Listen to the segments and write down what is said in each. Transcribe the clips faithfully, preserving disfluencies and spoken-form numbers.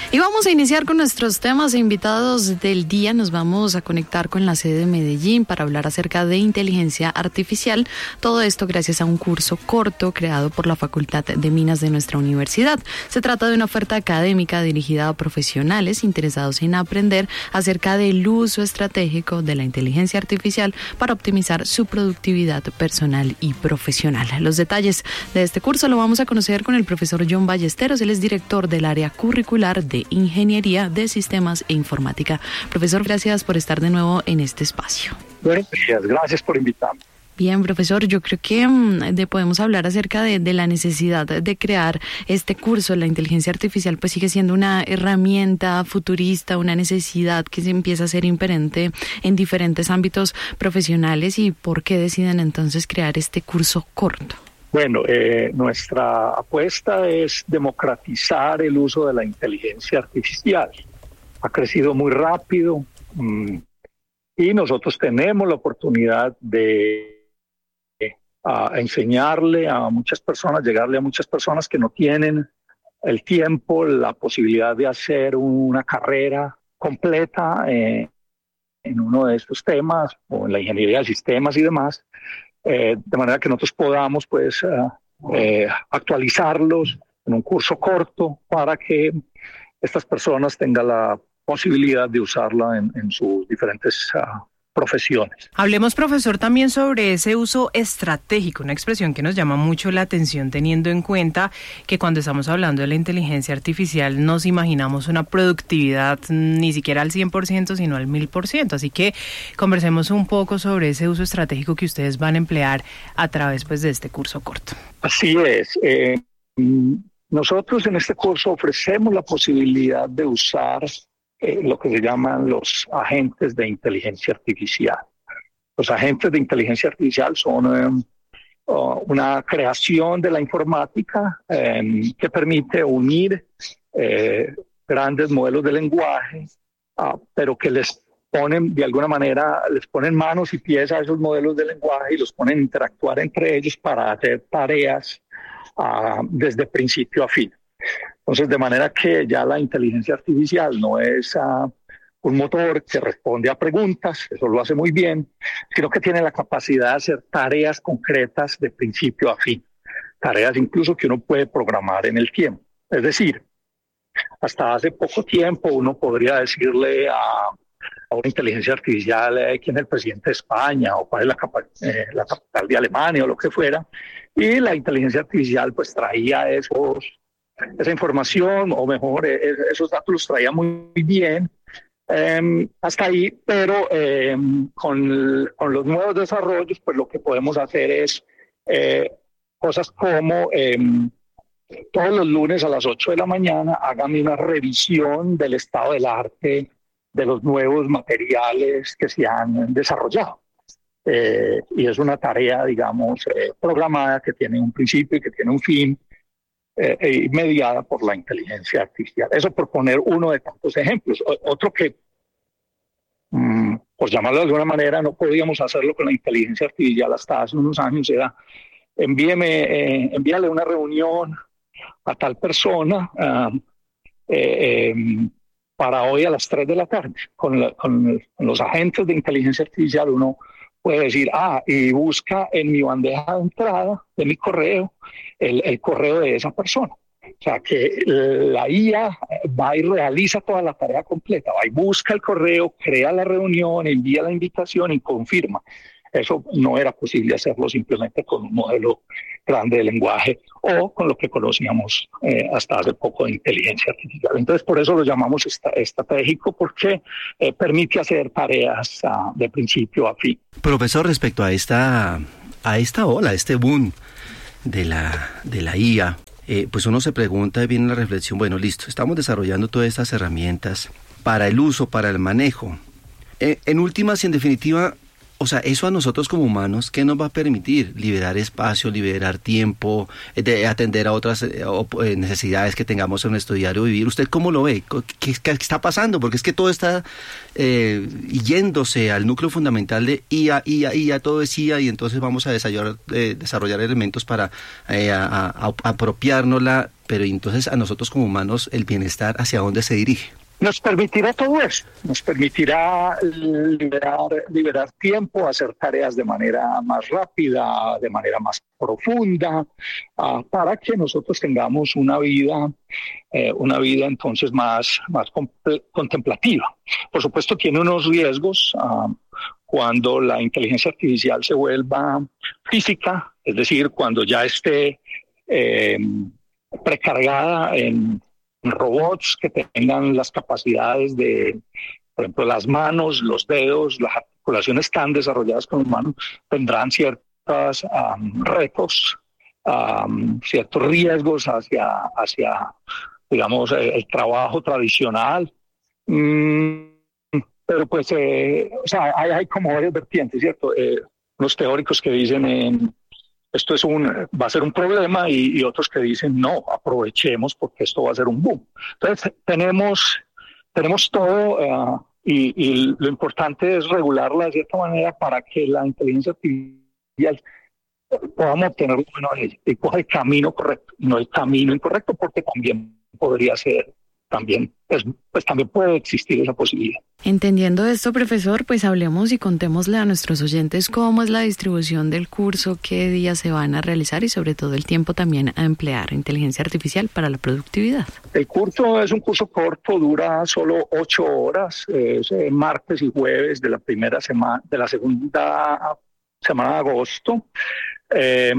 Y vamos a iniciar con nuestros temas e invitados del día. Nos vamos a conectar con la sede de Medellín para hablar acerca de inteligencia artificial. Todo esto gracias a un curso corto creado por la Facultad de Minas de nuestra universidad. Se trata de una oferta académica dirigida a profesionales interesados en aprender acerca del uso estratégico de la inteligencia artificial para optimizar su productividad personal y profesional. Los detalles de este curso lo vamos a conocer con el profesor John Ballesteros. Él es director del área curricular de Ingeniería de Sistemas e Informática. Profesor, gracias por estar de nuevo en este espacio. Buenos días, gracias por invitarme. Bien, profesor, yo creo que um, de, podemos hablar acerca de, de la necesidad de crear este curso. La inteligencia artificial pues sigue siendo una herramienta futurista, una necesidad que se empieza a ser imperante en diferentes ámbitos profesionales. ¿Y por qué deciden entonces crear este curso corto? Bueno, eh, nuestra apuesta es democratizar el uso de la inteligencia artificial. Ha crecido muy rápido mmm, y nosotros tenemos la oportunidad de eh, a enseñarle a muchas personas, llegarle a muchas personas que no tienen el tiempo, la posibilidad de hacer una carrera completa eh, en uno de estos temas o en la ingeniería de sistemas y demás. Eh, de manera que nosotros podamos pues uh, eh, actualizarlos en un curso corto para que estas personas tengan la posibilidad de usarla en, en sus diferentes uh, profesiones. Hablemos, profesor, también sobre ese uso estratégico, una expresión que nos llama mucho la atención teniendo en cuenta que cuando estamos hablando de la inteligencia artificial nos imaginamos una productividad ni siquiera al cien por ciento, sino al mil por ciento. Así que conversemos un poco sobre ese uso estratégico que ustedes van a emplear a través pues, de este curso corto. Así es. Eh, nosotros en este curso ofrecemos la posibilidad de usar Eh, lo que se llaman los agentes de inteligencia artificial. Los agentes de inteligencia artificial son eh, uh, una creación de la informática eh, que permite unir eh, grandes modelos de lenguaje, uh, pero que les ponen, de alguna manera, les ponen manos y pies a esos modelos de lenguaje y los ponen a interactuar entre ellos para hacer tareas uh, desde principio a fin. Entonces, de manera que ya la inteligencia artificial no es uh, un motor que responde a preguntas, eso lo hace muy bien, sino que tiene la capacidad de hacer tareas concretas de principio a fin, tareas incluso que uno puede programar en el tiempo. Es decir, hasta hace poco tiempo uno podría decirle a, a una inteligencia artificial eh, quién es el presidente de España o cuál es la, capa- eh, la capital de Alemania o lo que fuera, y la inteligencia artificial pues traía esos esa información, o mejor, eh, esos datos los traía muy bien, eh, hasta ahí, pero eh, con, con los nuevos desarrollos, pues lo que podemos hacer es eh, cosas como eh, todos los lunes a las ocho de la mañana hágame una revisión del estado del arte, de los nuevos materiales que se han desarrollado. Eh, y es una tarea, digamos, eh, programada, que tiene un principio y que tiene un fin, Eh, mediada por la inteligencia artificial. Eso por poner uno de tantos ejemplos. O, otro que, mm, por llamarlo de alguna manera, no podíamos hacerlo con la inteligencia artificial hasta hace unos años, era envíeme, eh, envíale una reunión a tal persona uh, eh, eh, para hoy a las tres de la tarde. Con, la, con, con los agentes de inteligencia artificial uno puede decir, ah, y busca en mi bandeja de entrada de mi correo el, el correo de esa persona. O sea, que la I A va y realiza toda la tarea completa, va y busca el correo, crea la reunión, envía la invitación y confirma. Eso no era posible hacerlo simplemente con un modelo grande de lenguaje o con lo que conocíamos eh, hasta hace poco de inteligencia artificial. Entonces, por eso lo llamamos esta, estratégico, porque eh, permite hacer tareas uh, de principio a fin. Profesor, respecto a esta, a esta ola, este boom de la, de la I A, eh, pues uno se pregunta y viene la reflexión, bueno, listo, estamos desarrollando todas estas herramientas para el uso, para el manejo. Eh, en últimas y en definitiva, o sea, eso a nosotros como humanos, ¿qué nos va a permitir? Liberar espacio, liberar tiempo, de atender a otras eh, necesidades que tengamos en nuestro diario vivir. ¿Usted cómo lo ve? ¿Qué, qué está pasando? Porque es que todo está eh, yéndose al núcleo fundamental de I A, I A, I A, todo es I A, y entonces vamos a desarrollar, eh, desarrollar elementos para eh, a, a, a apropiárnosla. pero entonces a nosotros como humanos el bienestar, ¿hacia dónde se dirige? Nos permitirá todo eso, nos permitirá liberar, liberar tiempo, hacer tareas de manera más rápida, de manera más profunda, uh, para que nosotros tengamos una vida, eh, una vida entonces más, más comple- contemplativa. Por supuesto tiene unos riesgos uh, cuando la inteligencia artificial se vuelva física, es decir, cuando ya esté eh, precargada en robots que tengan las capacidades de, por ejemplo, las manos, los dedos, las articulaciones tan desarrolladas como humanos, tendrán ciertos um, retos, um, ciertos riesgos hacia, hacia digamos, el, el trabajo tradicional. Mm, pero pues, eh, o sea, hay, hay como varias vertientes, ¿cierto? Eh, los teóricos que dicen en esto es un, va a ser un problema y, y otros que dicen no, aprovechemos porque esto va a ser un boom. Entonces tenemos, tenemos todo uh, y, y lo importante es regularla de cierta manera para que la inteligencia artificial podamos obtener lo bueno de ella y coja el camino correcto, no el camino incorrecto, porque también podría ser, también, pues, pues también puede existir esa posibilidad. Entendiendo esto, profesor, pues hablemos y contémosle a nuestros oyentes cómo es la distribución del curso, qué días se van a realizar y sobre todo el tiempo también a emplear inteligencia artificial para la productividad. El curso es un curso corto, dura solo ocho horas, es eh, martes y jueves de la primera semana, de la segunda semana de agosto. Eh,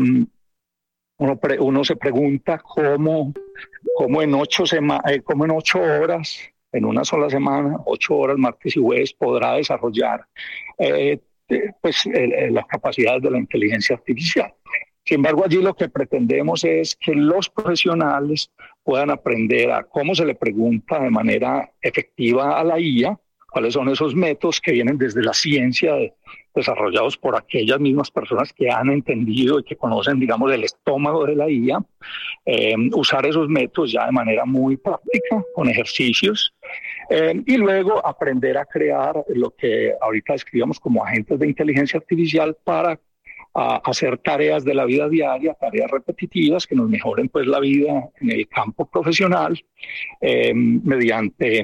uno, pre, uno se pregunta cómo, cómo en ocho sema, eh, cómo en ocho horas. En una sola semana, ocho horas, martes y jueves, podrá desarrollar eh, pues, eh, las capacidades de la inteligencia artificial. Sin embargo, allí lo que pretendemos es que los profesionales puedan aprender a cómo se le pregunta de manera efectiva a la I A, cuáles son esos métodos que vienen desde la ciencia, de, desarrollados por aquellas mismas personas que han entendido y que conocen, digamos, el estómago de la I A, eh, usar esos métodos ya de manera muy práctica, con ejercicios, eh, y luego aprender a crear lo que ahorita describimos como agentes de inteligencia artificial para a hacer tareas de la vida diaria, tareas repetitivas que nos mejoren pues la vida en el campo profesional, eh, mediante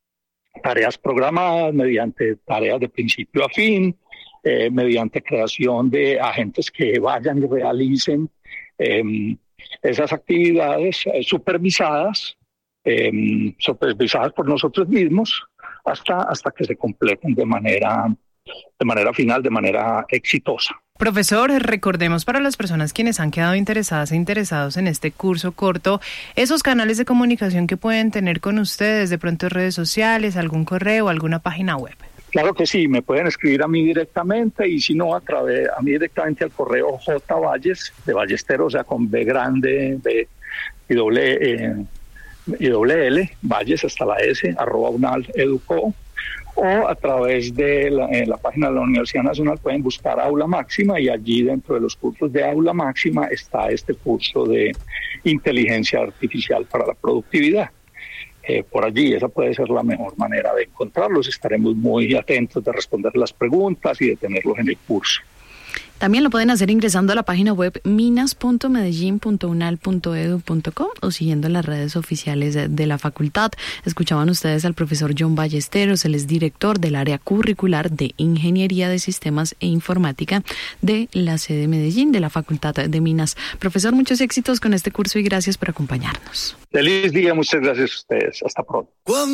tareas programadas, mediante tareas de principio a fin, eh, mediante creación de agentes que vayan y realicen eh, esas actividades eh, supervisadas, eh, supervisadas por nosotros mismos, hasta, hasta que se completen de manera, de manera final, de manera exitosa. Profesor, recordemos para las personas quienes han quedado interesadas e interesados en este curso corto, esos canales de comunicación que pueden tener con ustedes, de pronto redes sociales, algún correo, alguna página web. Claro que sí, me pueden escribir a mí directamente y si no, a través a mí directamente al correo J Valles, de Ballesteros, o sea, con B grande, B y doble, eh, y doble L, Valles hasta la S, arroba unal educo, o a través de la, eh, la página de la Universidad Nacional pueden buscar Aula Máxima y allí dentro de los cursos de Aula Máxima está este curso de inteligencia artificial para la productividad. Eh, por allí, esa puede ser la mejor manera de encontrarlos. Estaremos muy atentos de responder las preguntas y de tenerlos en el curso. También lo pueden hacer ingresando a la página web minas punto medellín punto unal punto edu punto co o siguiendo las redes oficiales de la facultad. Escuchaban ustedes al profesor John Ballesteros, él es director del área curricular de Ingeniería de Sistemas e Informática de la sede de Medellín, de la Facultad de Minas. Profesor, muchos éxitos con este curso y gracias por acompañarnos. Feliz día, muchas gracias a ustedes. Hasta pronto.